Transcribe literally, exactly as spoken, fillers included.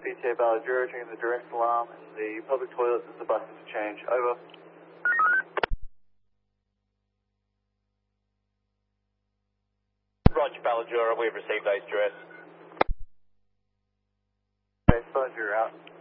P T A Ballajura, checking the direct alarm in the public toilets as the bus interchange. Over. Roger, Ballajura, we've received those duress. Okay, Ballajura out.